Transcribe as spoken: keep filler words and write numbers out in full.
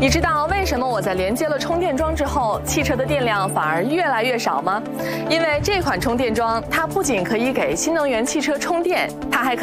你知道为什么我在连接了充电桩之后，汽车的电量反而越来越少吗？因为这款充电桩它不仅可以给新能源汽车充电，它还可以